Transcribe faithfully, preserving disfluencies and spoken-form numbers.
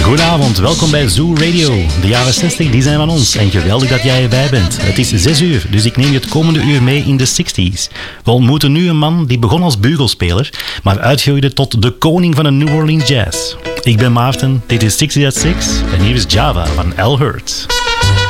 Goedenavond, welkom bij Zoo Radio. De jaren zestig die zijn van ons en geweldig dat jij erbij bent. Het is zes uur, dus ik neem je het komende uur mee in de zestig's. We ontmoeten nu een man die begon als bugelspeler, maar uitgroeide tot de koning van de New Orleans Jazz. Ik ben Maarten, dit is zestig at zes en hier is Java van Al Hurt.